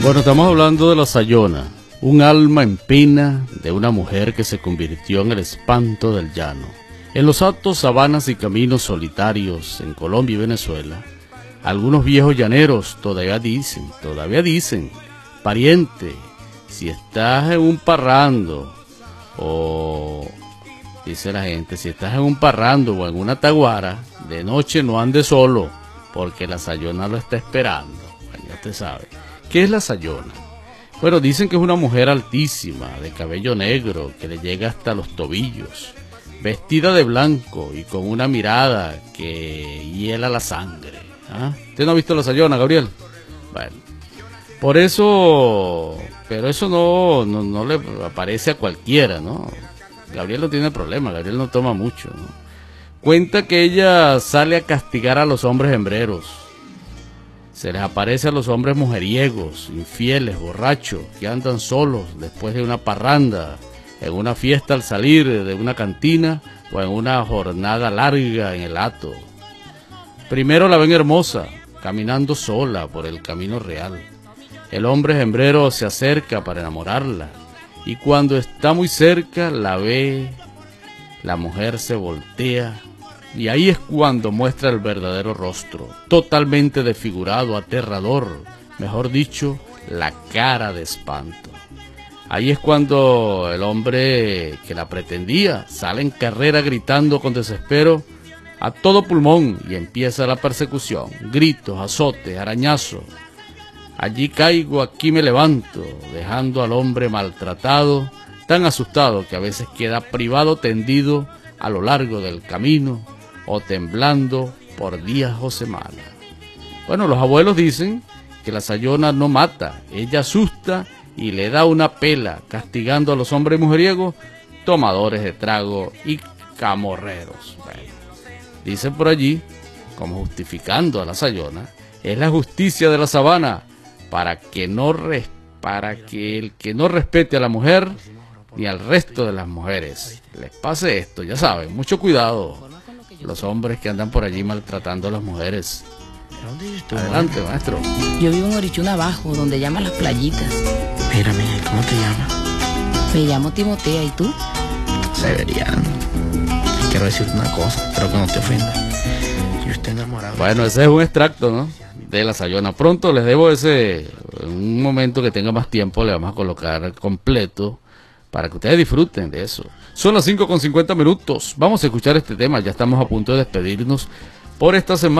Bueno, estamos hablando de la Sayona, un alma en pena de una mujer que se convirtió en el espanto del llano. En los altos, sabanas y caminos solitarios en Colombia y Venezuela, algunos viejos llaneros todavía dicen, pariente, si estás en un parrando, o dice la gente, si estás en un parrando o en una taguara, de noche no andes solo, porque la Sayona lo está esperando. Bueno, ya te sabe. ¿Qué es la Sayona? Bueno, dicen que es una mujer altísima, de cabello negro, que le llega hasta los tobillos, vestida de blanco y con una mirada que hiela la sangre. ¿Ah? ¿Usted no ha visto la Sayona, Gabriel? Bueno, por eso, pero eso no le aparece a cualquiera, ¿no? Gabriel no tiene problema, Gabriel no toma mucho, ¿no? Cuenta que ella sale a castigar a los hombres hembreros. Se les aparece a los hombres mujeriegos, infieles, borrachos, que andan solos después de una parranda, en una fiesta al salir de una cantina o en una jornada larga en el hato. Primero la ven hermosa, caminando sola por el camino real. El hombre hembrero se acerca para enamorarla, y cuando está muy cerca la ve, la mujer se voltea, y ahí es cuando muestra el verdadero rostro, totalmente desfigurado, aterrador, mejor dicho, la cara de espanto. Ahí es cuando el hombre que la pretendía sale en carrera gritando con desespero a todo pulmón y empieza la persecución, gritos, azotes, arañazos. Allí caigo, aquí me levanto, dejando al hombre maltratado, tan asustado que a veces queda privado tendido a lo largo del camino, o temblando por días o semanas. Bueno, los abuelos dicen que la Sayona no mata, ella asusta y le da una pela, castigando a los hombres mujeriegos, tomadores de trago y camorreros. Bueno, dicen por allí, como justificando a la Sayona, es la justicia de la sabana para que el que no respete a la mujer ni al resto de las mujeres les pase esto. Ya saben, mucho cuidado los hombres que andan por allí maltratando a las mujeres. Adelante, maestro. Yo vivo en Orichuna Abajo, donde llaman las playitas. Mírame, ¿cómo te llamas? Me llamo Timotea, ¿y tú? Severiano. Quiero decirte una cosa, espero que no te ofenda. Yo estoy enamorado. Bueno, ese es un extracto, ¿no?, de la Sayona. Pronto les debo ese, en un momento que tenga más tiempo, le vamos a colocar completo para que ustedes disfruten de eso. Son las 5:50. Vamos a escuchar este tema, ya estamos a punto de despedirnos por esta semana.